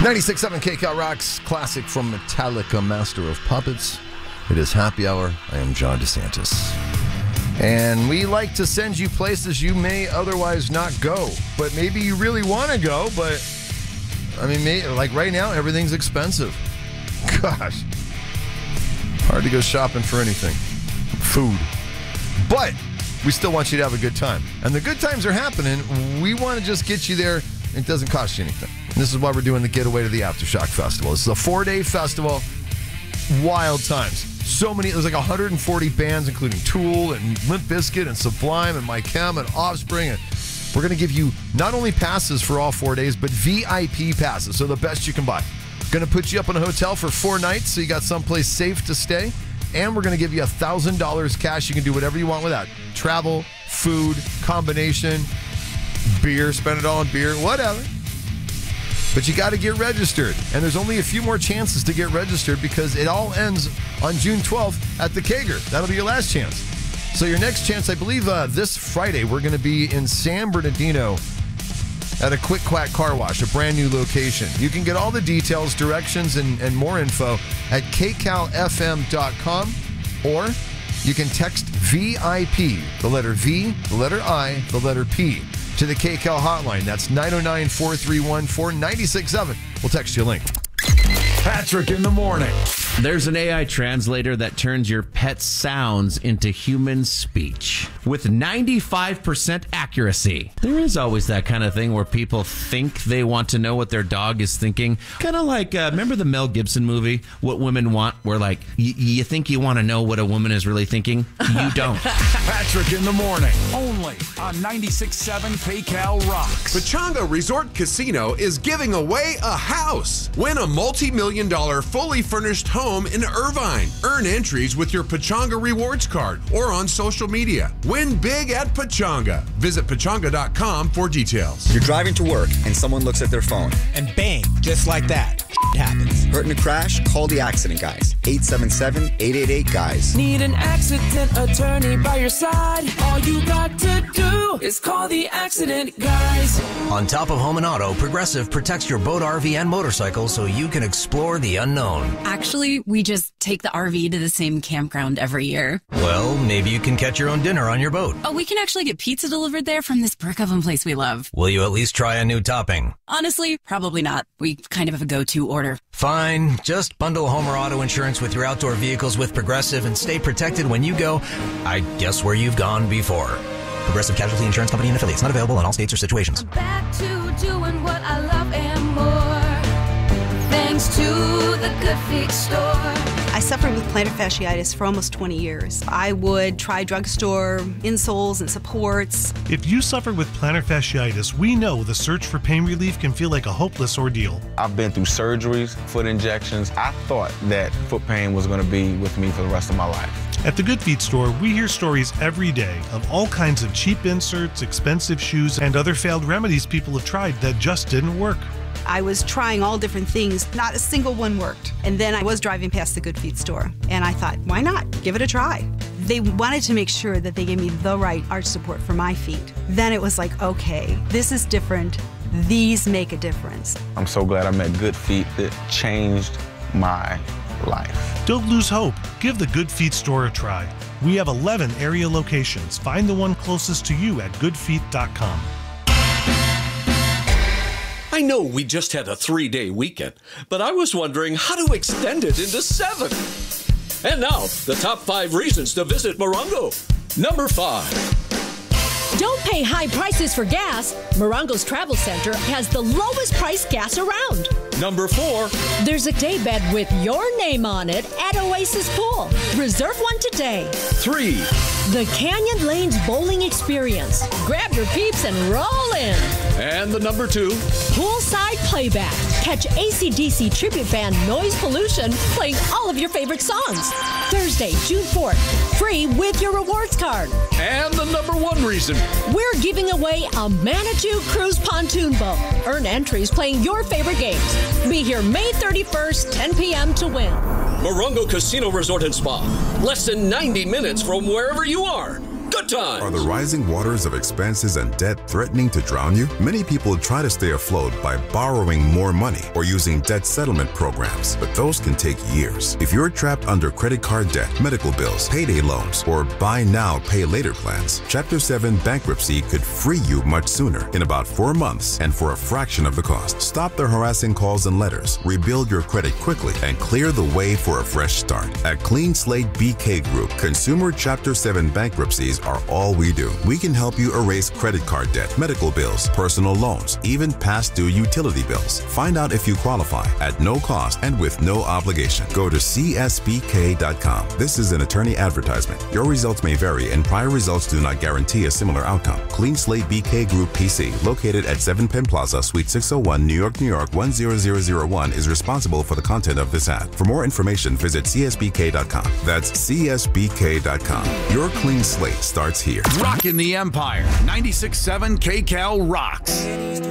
96.7 KCal Rocks, classic from Metallica, Master of Puppets. It is happy hour. I am John DeSantis. And we like to send you places you may otherwise not go. But maybe you really want to go, but, I mean, like right now, everything's expensive. Gosh. Hard to go shopping for anything. Food. But we still want you to have a good time. And the good times are happening. We want to just get you there. It doesn't cost you anything. And this is why we're doing the Getaway to the Aftershock Festival. This is a 4-day festival. Wild times. So many. There's like 140 bands, including Tool and Limp Bizkit and Sublime and My Chem and Offspring. And we're going to give you not only passes for all 4 days, but VIP passes. So the best you can buy. Going to put you up in a hotel for 4 nights so you got someplace safe to stay. And we're going to give you $1,000 cash. You can do whatever you want with that. Travel, food, combination, beer, spend it all on beer, whatever. But you got to get registered. And there's only a few more chances to get registered because it all ends on June 12th at the Kager. That'll be your last chance. So your next chance, I believe this Friday, we're going to be in San Bernardino at a Quick Quack Car Wash, a brand new location. You can get all the details, directions, and more info at kcalfm.com, or you can text VIP, the letter V, the letter I, the letter P, to the KCal hotline. That's 909-431-4967. We'll text you a link. Patrick in the morning. There's an AI translator that turns your pet's sounds into human speech with 95% accuracy. There is always that kind of thing where people think they want to know what their dog is thinking. Kind of like, remember the Mel Gibson movie, What Women Want, where like, you think you want to know what a woman is really thinking? You don't. Patrick in the morning, only on 96.7 KCal Rocks. Pechanga Resort Casino is giving away a house. Win a multi-million-dollar fully furnished home in Irvine. Earn entries with your Pechanga Rewards card or on social media. Win big at Pechanga. Visit Pechanga.com for details. You're driving to work and someone looks at their phone. And bang, just like that, it happens. Hurt in a crash? Call the accident guys. 877-888-GUYS. Need an accident attorney by your side? All you got to do is call the accident guys. On top of home and auto, Progressive protects your boat, RV, and motorcycle so you can explore the unknown. Actually, we just take the RV to the same campground every year. Well, maybe you can catch your own dinner on your boat. Oh, we can actually get pizza delivered there from this brick oven place we love. Will you at least try a new topping? Honestly, probably not. We kind of have a go-to order. Fine. Just bundle home or auto insurance with your outdoor vehicles with Progressive and stay protected when you go, I guess, where you've gone before. Progressive Casualty Insurance Company and affiliates. Not available in all states or situations. I'm back to doing what I love and more. Thanks to the Good Feet store. I suffered with plantar fasciitis for almost 20 years. I would try drugstore insoles and supports. If you suffer with plantar fasciitis, we know the search for pain relief can feel like a hopeless ordeal. I've been through surgeries, foot injections. I thought that foot pain was going to be with me for the rest of my life. At the Good Feet store, we hear stories every day of all kinds of cheap inserts, expensive shoes, and other failed remedies people have tried that just didn't work. I was trying all different things. Not a single one worked. And then I was driving past the Good Feet store, and I thought, why not? Give it a try. They wanted to make sure that they gave me the right arch support for my feet. Then it was like, okay, this is different. These make a difference. I'm so glad I met Good Feet. It changed my life. Don't lose hope. Give the Good Feet store a try. We have 11 area locations. Find the one closest to you at goodfeet.com. I know we just had a 3-day weekend, but I was wondering how to extend it into 7. And now, the top 5 reasons to visit Morongo. Number 5. Don't pay high prices for gas. Morongo's Travel Center has the lowest priced gas around. Number 4. There's a daybed with your name on it at Oasis Pool. Reserve one today. 3. The Canyon Lanes Bowling Experience. Grab your peeps and roll in. And the number 2. Poolside playback. Catch AC/DC tribute band Noise Pollution playing all of your favorite songs. Thursday, June 4th. Free with your rewards card. And the number 1 reason. We're giving away a Manitou Cruise pontoon boat. Earn entries playing your favorite games. Be here May 31st, 10 p.m. to win. Morongo Casino Resort and Spa. Less than 90 minutes from wherever you are. Good times. Are the rising waters of expenses and debt threatening to drown you? Many people try to stay afloat by borrowing more money or using debt settlement programs, but those can take years. If you're trapped under credit card debt, medical bills, payday loans, or buy now, pay later plans, Chapter 7 bankruptcy could free you much sooner, in about 4 months and for a fraction of the cost. Stop the harassing calls and letters, rebuild your credit quickly, and clear the way for a fresh start. At Clean Slate BK Group, consumer Chapter 7 bankruptcies are all we do. We can help you erase credit card debt, medical bills, personal loans, even past due utility bills. Find out if you qualify at no cost and with no obligation. Go to csbk.com. This is an attorney advertisement. Your results may vary and prior results do not guarantee a similar outcome. Clean Slate BK Group PC, located at 7 Penn Plaza, Suite 601, New York, New York 10001, is responsible for the content of this ad. For more information, visit csbk.com. That's csbk.com. Your clean slate starts here. Rockin' the Empire. 96.7 KCAL rocks.